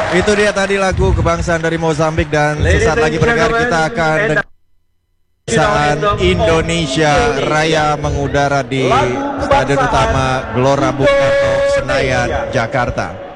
Itu dia tadi lagu kebangsaan dari Mozambik, dan sesaat lagi pendengar kita akan kebangsaan Indonesia Raya mengudara di Stadion Utama Gelora Bung Karno, Senayan, Jakarta.